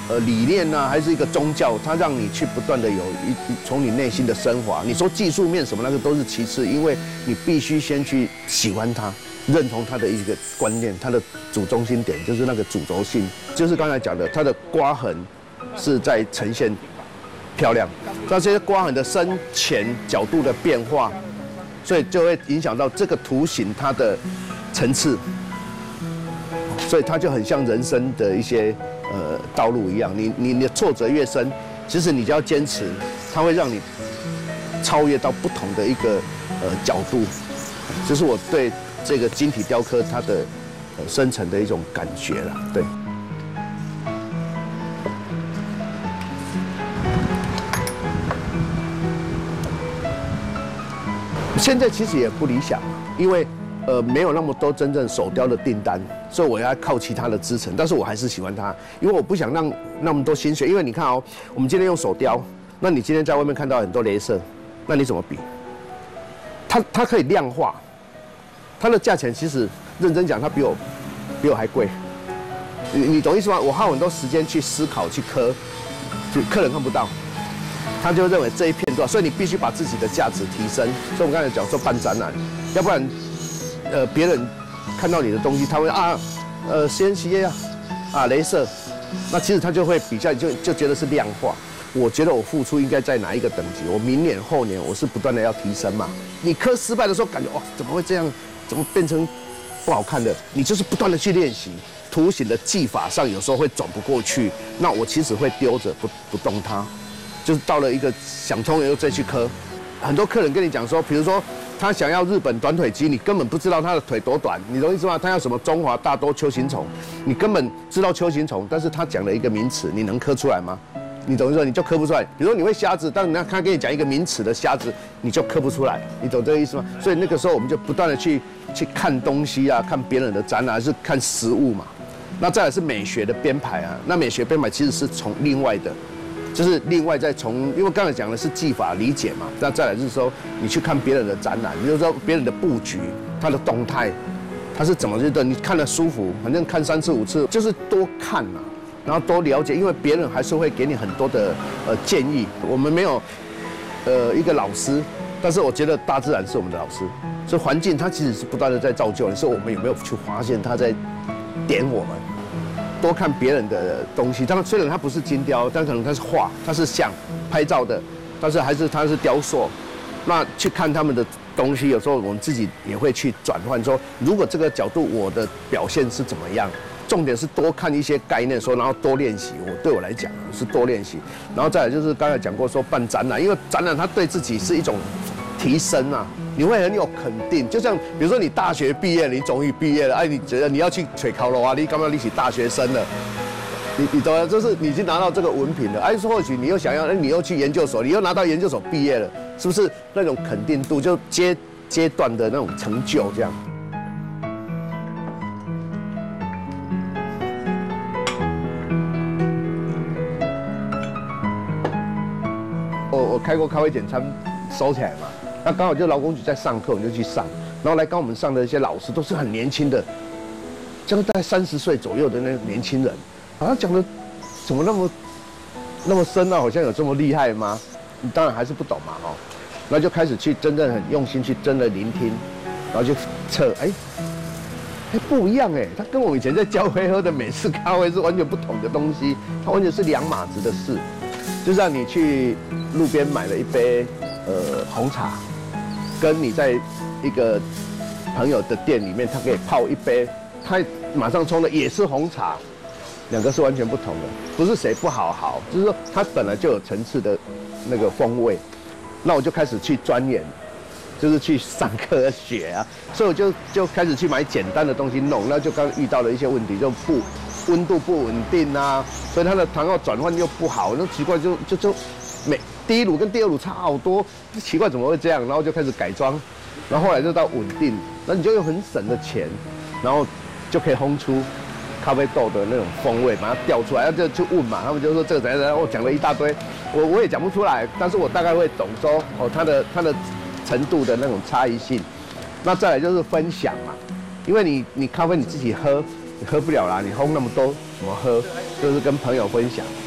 理念呢、还是一个宗教，它让你去不断的有从你内心的升华。你说技术面什么那个都是其次，因为你必须先去喜欢它，认同它的一个观念，它的主中心点就是那个主轴性，就是刚才讲的，它的刮痕是在呈现漂亮，那这些刮痕的深浅角度的变化，所以就会影响到这个图形它的层次。所以它就很像人生的一些道路一样，你的挫折越深，其实你就要坚持，它会让你超越到不同的一个角度。这是我对这个晶体雕刻它的深层的一种感觉了，对。现在其实也不理想，因为没有那么多真正手雕的订单，所以我要靠其他的支撑。但是我还是喜欢它，因为我不想让那么多薪水。因为你看哦，我们今天用手雕，那你今天在外面看到很多雷射，那你怎么比？它可以量化，它的价钱其实认真讲，它比我还贵。你懂意思吗？我花很多时间去思考、去刻，就客人看不到，他就认为这一片多少，所以你必须把自己的价值提升。所以我们刚才讲说办展览，要不然。别人看到你的东西，他会CNC 雷射，那其实他就会比较就觉得是量化。我觉得我付出应该在哪一个等级？我明年后年我是不断的要提升嘛。你刻失败的时候，感觉哇怎么会这样？怎么变成不好看的？你就是不断的去练习，图形的技法上有时候会转不过去，那我其实会丢着不动它，就是到了一个想通了又再去刻。很多客人跟你讲说，比如说。他想要日本短腿鸡，你根本不知道他的腿多短，你懂意思吗？他要什么中华大多秋行虫，你根本知道秋行虫，但是他讲了一个名词，你能刻出来吗？你懂意思吗？你就刻不出来。比如说你会瞎子，但他跟你讲一个名词的瞎子，你就刻不出来，你懂这个意思吗？所以那个时候我们就不断的去看东西啊，看别人的展览，还是看实物嘛。那再来是美学的编排啊，那美学编排其实是从另外的。就是另外再从，因为刚才讲的是技法理解嘛，那再来就是说你去看别人的展览，比如说别人的布局，他的动态，他是怎么觉得你看了舒服，反正看3次5次，就是多看啊，然后多了解，因为别人还是会给你很多的建议。我们没有一个老师，但是我觉得大自然是我们的老师，所以环境它其实是不断的在造就你，所以我们有没有去发现它在点我们？多看别人的东西，当然虽然它不是精雕，但可能它是画，它是像拍照的，但是它是雕塑。那去看他们的东西，有时候我们自己也会去转换，说如果这个角度我的表现是怎么样？重点是多看一些概念，说然后多练习。对我来讲是多练习，然后再来就是刚才讲过说办展览，因为展览它对自己是一种提升啊。你会很有肯定，就像比如说你大学毕业了，你终于毕业了，哎，你觉得你要去吹考了啊？你刚刚你是大学生了，你懂了，就是你已经拿到这个文凭了，哎，或许你又想要，你又去研究所，你又拿到研究所毕业了，是不是那种肯定度就阶段的那种成就这样？我开过咖啡简餐收起来嘛。那刚好就劳工局在上课，我们就去上，然后来跟我们上的一些老师都是很年轻的，这样大概30岁左右的那个年轻人，好像讲的怎么那么深啊，好像有这么厉害吗？你当然还是不懂嘛，哦，然后就开始去真正很用心去真的聆听，然后就测，哎，不一样哎，他跟我以前在教会喝的美式咖啡是完全不同的东西，它完全是两码子的事，就像你去路边买了一杯红茶。跟你在一个朋友的店里面，他可以泡一杯，他马上冲的也是红茶，两个是完全不同的，不是谁不好，就是说它本来就有层次的那个风味。那我就开始去钻研，就是去上课学啊，所以我就开始去买简单的东西弄，那就刚遇到了一些问题，就温度不稳定啊，所以它的糖化转换又不好，那奇怪就第一炉跟第二炉差好多，奇怪怎么会这样？然后就开始改装，然后后来就到稳定，那你就用很省的钱，然后就可以烘出咖啡豆的那种风味，把它调出来。然后就去问嘛，他们就说这个怎样，我讲了一大堆，我也讲不出来，但是我大概会懂说哦它的程度的那种差异性。那再来就是分享嘛，因为你咖啡你自己喝，你喝不了啦，你烘那么多怎么喝，就是跟朋友分享。